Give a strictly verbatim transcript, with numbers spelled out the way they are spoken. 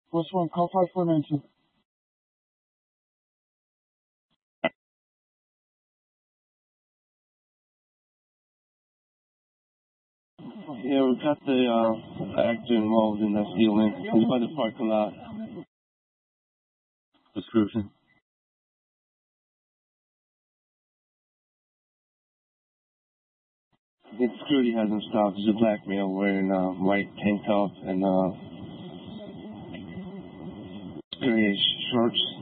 First one, call five four nine two. Yeah, we got the uh, actor involved in that stealing. He's by the parking lot. Description. The security hasn't stopped. He's a black male wearing a uh, white tank top and uh, gray shorts.